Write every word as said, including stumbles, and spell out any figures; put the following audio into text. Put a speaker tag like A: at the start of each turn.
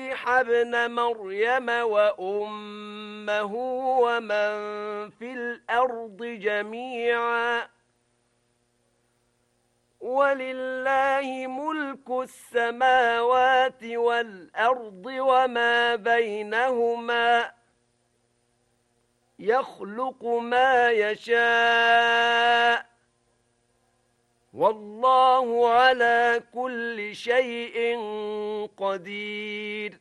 A: المسيح ابن مريم وأمه ومن في الأرض جميعا ولله ملك السماوات والأرض وما بينهما يخلق ما يشاء والله على كل شيء قدير